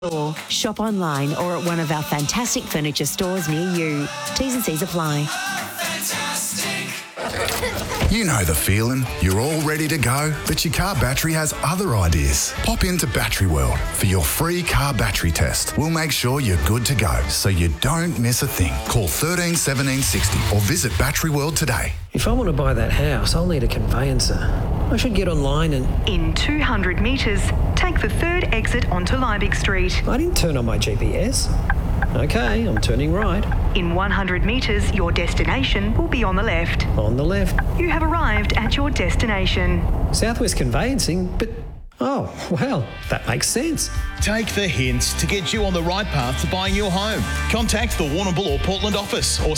Or shop online or at one of our fantastic furniture stores near you. T's and C's apply. You know the feeling. You're all ready to go, but your car battery has other ideas. Pop into Battery World for your free car battery test. We'll make sure you're good to go so you don't miss a thing. Call 13 17 60 or visit Battery World today. If I want to buy that house, I'll need a conveyancer. I should get online and... In 200 metres, take the third exit onto Liebig Street. I didn't turn on my GPS. Okay, I'm turning right. In 100 metres, your destination will be on the left. On the left. You have arrived at your destination. Southwest Conveyancing, but... Oh, well, that makes sense. Take the hints to get you on the right path to buying your home. Contact the Warrnambool or Portland office or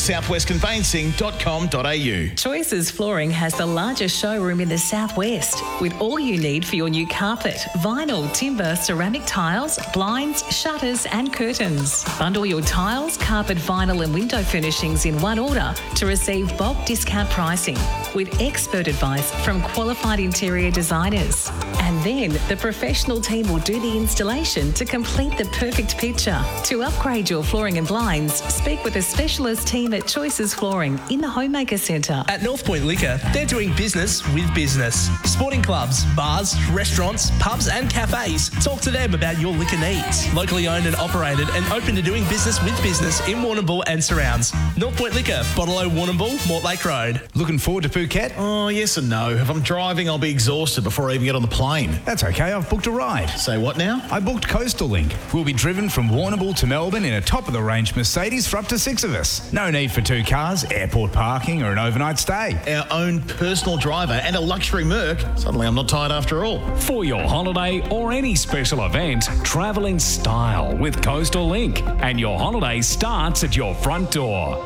southwestconveyancing.com.au. Choices Flooring has the largest showroom in the southwest with all you need for your new carpet, vinyl, timber, ceramic tiles, blinds, shutters and curtains. Bundle your tiles, carpet, vinyl and window furnishings in one order to receive bulk discount pricing with expert advice from qualified interior designers. And then the professional team will do the installation to complete the perfect picture. To upgrade your flooring and blinds, speak with a specialist team at Choices Flooring in the Homemaker Centre. At North Point Liquor, they're doing business with business. Sporting clubs, bars, restaurants, pubs and cafes. Talk to them about your liquor needs. Locally owned and operated and open to doing business with business in Warrnambool and surrounds. North Point Liquor, Bottle O Warrnambool, Mortlake Road. Looking forward to Phuket? Oh, yes and no. If I'm driving, I'll be exhausted before I even get on the plane. That's okay, I've booked a ride. Say what now? I booked Coastal Link. We'll be driven from Warrnambool to Melbourne in a top-of-the-range Mercedes for up to 6 of us. No need for 2 cars, airport parking or an overnight stay. Our own personal driver and a luxury Merc. Suddenly I'm not tired after all. For your holiday or any special event, travel in style with Coastal Link. And your holiday starts at your front door.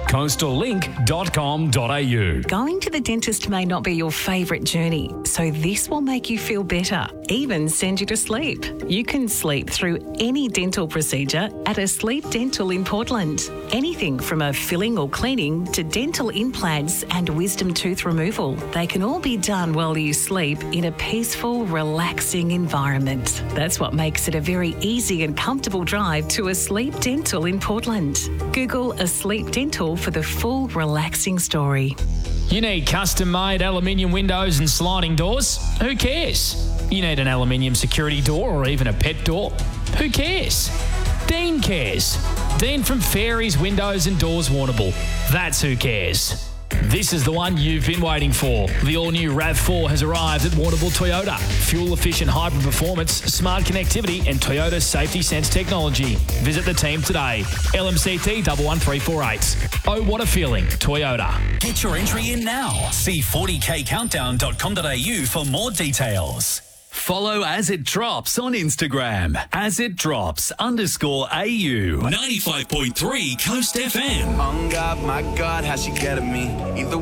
coastallink.com.au. Going to the dentist may not be your favourite journey, so this will make you feel better, even send you to sleep. You can sleep through any dental procedure at a Sleep Dental in Portland. Anything from a filling or cleaning to dental implants and wisdom tooth removal. They can all be done while you sleep in a peaceful, relaxing environment. That's what makes it a very easy and comfortable drive to a Sleep Dental in Portland. Google a Sleep Dental for the full relaxing story. You need custom-made aluminium windows and sliding doors? Who cares? You need an aluminium security door or even a pet door? Who cares? Dean cares. Dean from Fairies Windows and Doors Warrnambool. That's who cares. This is the one you've been waiting for. The all-new RAV4 has arrived at Warrnambool Toyota. Fuel-efficient hybrid performance, smart connectivity and Toyota Safety Sense technology. Visit the team today. LMCT 11348. Oh, what a feeling. Toyota. Get your entry in now. See 40kcountdown.com.au for more details. Follow As It Drops on Instagram. AsItDrops_AU. 95.3 Coast FM. Oh God, my God, how she get at me. Either